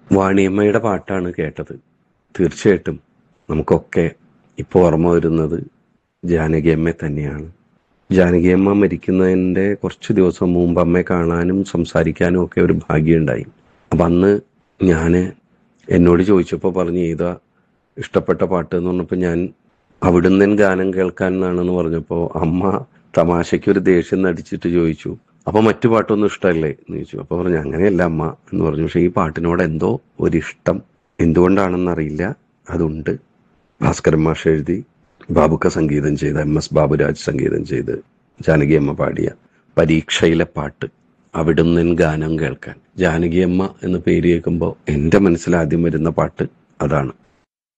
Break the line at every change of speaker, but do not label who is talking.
വാണിയമ്മയുടെ പാട്ടാണ് കേട്ടത്. തീർച്ചയായിട്ടും നമുക്കൊക്കെ ഇപ്പോൾ ഓർമ്മ വരുന്നത് ജാനകിയമ്മയെ തന്നെയാണ്. ജാനകിയമ്മ മരിക്കുന്നതിൻ്റെ കുറച്ച് ദിവസം മുമ്പ് അമ്മയെ കാണാനും സംസാരിക്കാനും ഒക്കെ ഒരു ഭാഗ്യമുണ്ടായി. അപ്പം അന്ന് ഞാൻ എന്നോട് ചോദിച്ചപ്പോൾ പറഞ്ഞു ഏതാ ഇഷ്ടപ്പെട്ട പാട്ട് എന്ന് പറഞ്ഞപ്പോൾ ഞാൻ അവിടുന്ന് ഗാനം കേൾക്കാൻ എന്നാണെന്ന് പറഞ്ഞപ്പോൾ അമ്മ തമാശയ്ക്ക് ഒരു ദേഷ്യം നടിച്ചിട്ട് ചോദിച്ചു, അപ്പോൾ മറ്റു പാട്ടൊന്നും ഇഷ്ടമല്ലേ എന്ന് ചോദിച്ചു. അപ്പോൾ പറഞ്ഞു അങ്ങനെയല്ല അമ്മ എന്ന് പറഞ്ഞു. പക്ഷേ ഈ പാട്ടിനോട് എന്തോ ഒരിഷ്ടം എന്തുകൊണ്ടാണെന്നറിയില്ല, അതുണ്ട്. ഭാസ്കരൻ മാഷ് എഴുതി ബാബുക്ക സംഗീതം ചെയ്ത് MS ബാബുരാജ് സംഗീതം ചെയ്ത് ജാനകിയമ്മ പാടിയ പരീക്ഷയിലെ പാട്ട് അവിടുന്ന് ഗാനം കേൾക്കാൻ. ജാനകിയമ്മ എന്ന പേര് കേൾക്കുമ്പോൾ എൻ്റെ മനസ്സിൽ ആദ്യം വരുന്ന പാട്ട് അതാണ്.